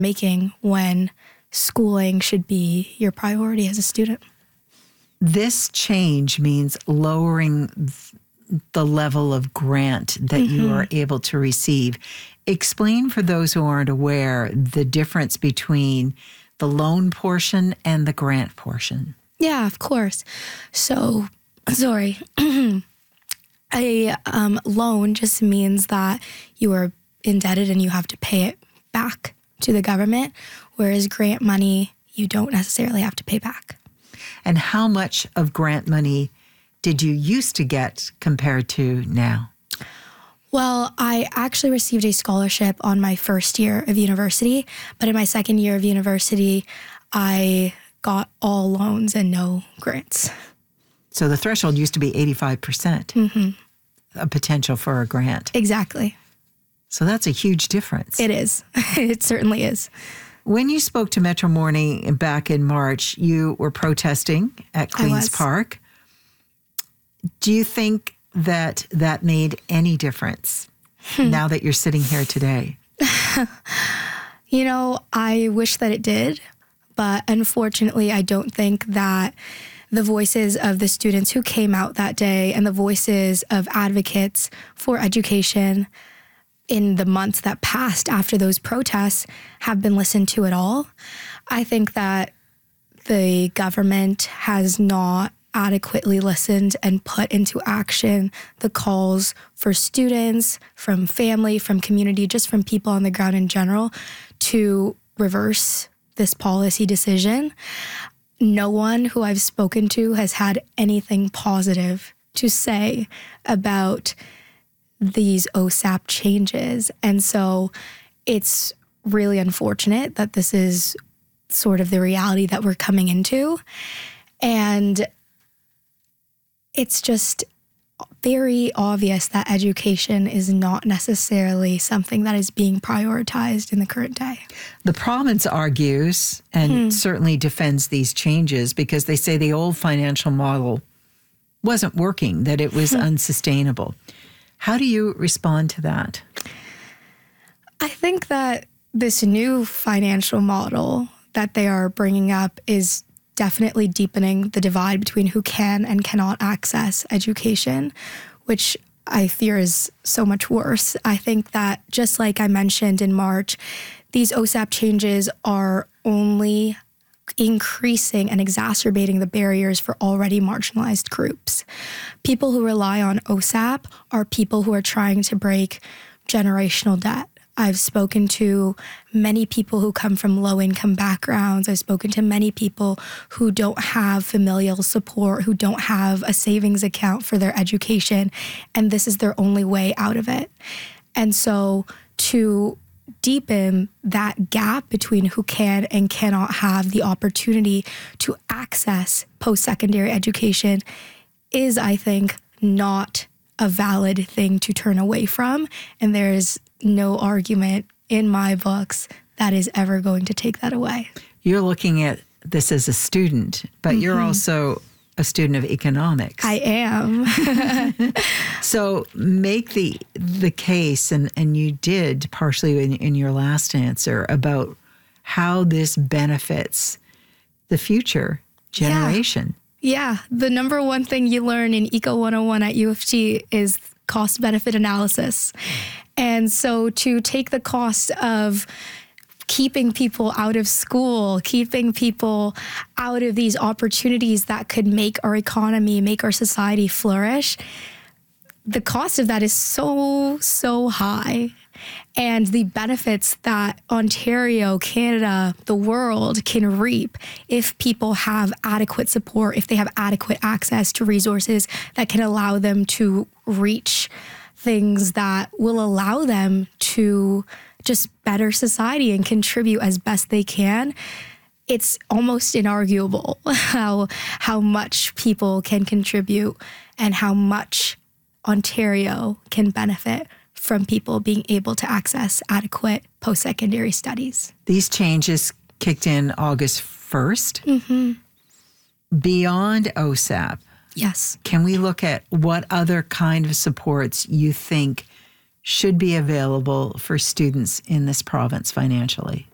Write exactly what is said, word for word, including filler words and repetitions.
making when schooling should be your priority as a student. This change means lowering the level of grant that mm-hmm. you are able to receive. Explain for those who aren't aware the difference between the loan portion and the grant portion. Yeah, of course. So, sorry. A um, loan just means that you are indebted and you have to pay it back to the government, whereas grant money, you don't necessarily have to pay back. And how much of grant money did you used to get compared to now? Well, I actually received a scholarship on my first year of university, but in my second year of university, I got all loans and no grants. So the threshold used to be eighty-five percent mm-hmm. a potential for a grant. Exactly. So that's a huge difference. It is. It certainly is. When you spoke to Metro Morning back in March, you were protesting at Queen's Park. Do you think that that made any difference hmm. now that you're sitting here today? You know, I wish that it did, but unfortunately, I don't think that the voices of the students who came out that day and the voices of advocates for education in the months that passed after those protests have been listened to at all. I think that the government has not adequately listened and put into action the calls for students, from family, from community, just from people on the ground in general, to reverse this policy decision. No one who I've spoken to has had anything positive to say about these O S A P changes. And so it's really unfortunate that this is sort of the reality that we're coming into. And it's just very obvious that education is not necessarily something that is being prioritized in the current day. The province argues and hmm. certainly defends these changes because they say the old financial model wasn't working, that it was hmm. unsustainable. How do you respond to that? I think that this new financial model that they are bringing up is definitely deepening the divide between who can and cannot access education, which I fear is so much worse. I think that, just like I mentioned in March, these O S A P changes are only increasing and exacerbating the barriers for already marginalized groups. People who rely on O S A P are people who are trying to break generational debt. I've spoken to many people who come from low-income backgrounds. I've spoken to many people who don't have familial support, who don't have a savings account for their education, and this is their only way out of it. And so to deepen that gap between who can and cannot have the opportunity to access post-secondary education is, I think, not a valid thing to turn away from. And there is no argument in my books that is ever going to take that away. You're looking at this as a student, but mm-hmm. you're also a student of economics. I am. So make the the case, and, and you did partially in, in your last answer, about how this benefits the future generation. Yeah. yeah. The number one thing you learn in Eco one oh one at U of T is cost-benefit analysis. And so to take the cost of keeping people out of school, keeping people out of these opportunities that could make our economy, make our society flourish, the cost of that is so, so high. And the benefits that Ontario, Canada, the world can reap if people have adequate support, if they have adequate access to resources that can allow them to reach things that will allow them to just better society and contribute as best they can. It's almost inarguable how how much people can contribute and how much Ontario can benefit from people being able to access adequate post-secondary studies. These changes kicked in August first. Mm-hmm. Beyond O S A P, yes. Can we look at what other kind of supports you think should be available for students in this province financially?